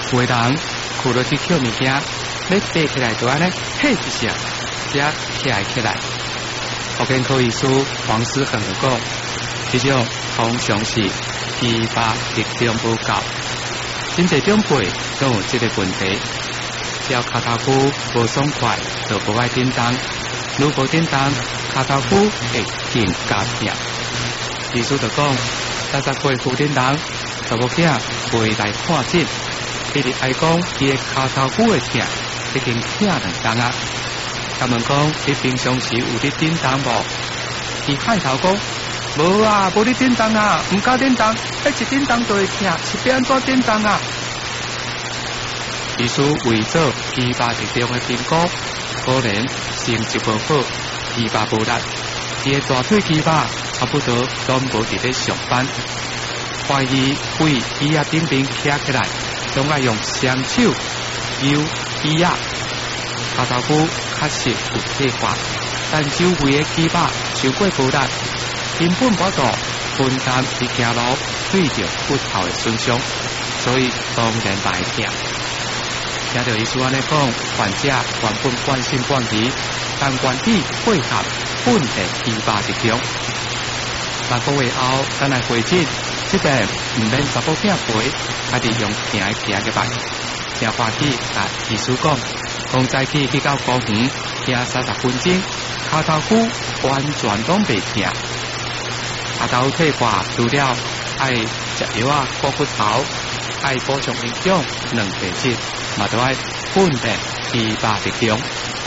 有的人苦落去捡物件，要爬起来就安尼嘿一下，才起来。福建科医师黄思恒就讲，这种通常是疲乏力量不够。真侪长辈都有这个问题，只要脚头骨无爽快，就不爱叮当，如无叮当，脚头骨会更加痛。医师就讲，80岁夫叮当，查某囝未来看诊，伊直爱讲伊的脚头骨的痛，已经痛2天啊。他问讲，你平常时有伫叮当无？伊海头讲，无啊，无伫叮当啊，唔敢叮当，一叮当就会痛，是要安怎叮当啊？医师为做疲乏力量的评估，果然成绩无好，疲乏无力，伊的大腿肌肉差不多都无伫咧上班，怀疑为椅仔顶边站起来，总爱用双手摇椅仔，脚头骨确实有退化，但周围的肌肉受过无力，根本无度分担伫行路对着骨头的损伤，所以当然会痛。听到医师安尼讲，患者原本惯性惯离，但原体配合本地疲乏力量。3个月后，咱来会诊，这边唔免查甫囝陪，家己用行嘅办。真欢喜，甲医师讲，讲早起去到公园行30分钟，脚头骨完全拢袂痛。脚头退化，除了爱食药啊补骨头，爱补充营养2个质。嘛都爱本地疲乏力量。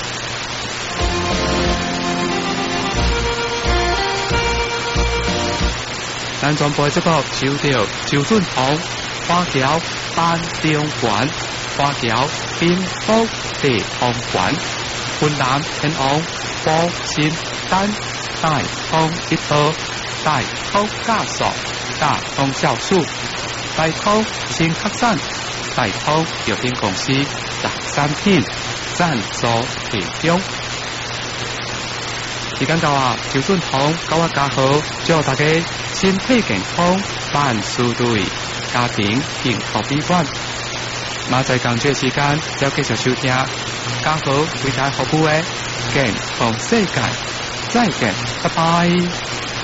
咱全部节目收到周俊宏花桥班中园、花桥滨福地方馆、云南天王保新丹大通一号、大通家属、大通酵素、大通新客栈。大通药品公司13品赞助提供。时间到啊，周俊宏甲我家好，祝大家身体健康，万事如意，家庭幸福美满。马在工作时间要继续收听家好为大家服务的健康世界，再见，拜拜。